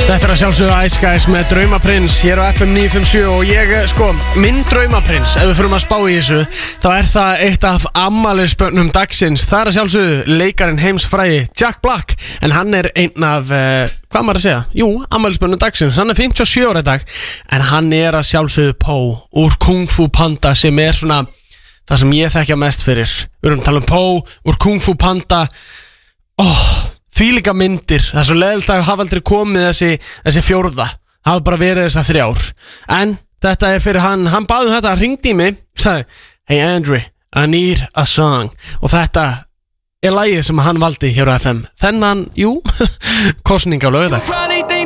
Þetta að sjálfsögðu Ice Guys með Draumaprins hér á FM 957 og ég, minn Draumaprins, ef við fyrir að spá í þessu, þá það eitt af afmælisbörnum dagsins. Það að sjálfsögðu leikarinn heimsfrægi Jack Black, en hann einn af, hvað maður að segja? Jú, afmælisbörnum dagsins, hann 57 ára í dag, en hann að sjálfsögðu Po úr Kung Fu Panda sem svona það sem ég þekkja mest fyrir. Við erum að tala Po úr Kung Fu Panda. Því líka myndir, það svo leiðilegt að hafa aldrei komið þessi fjórða, hafa bara verið þessar 3 ár. En þetta fyrir hann baði þetta, hann ringdi í mig, sagði, hey Andrew, I need a song. Og þetta lagið sem hann valdi hér á FM. Þennan, jú, kosning á laugardag.